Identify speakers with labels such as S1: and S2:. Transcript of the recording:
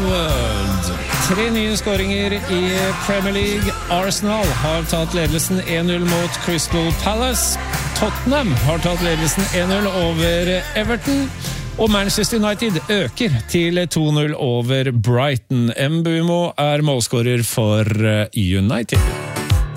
S1: World. 3 nye skåringer i Premier League. Arsenal har tatt ledelsen 1-0 mot Crystal Palace. Tottenham har tatt ledelsen 1-0 over Everton. Og Manchester United øker til 2-0 over Brighton. Mbeumo er målskårer for United.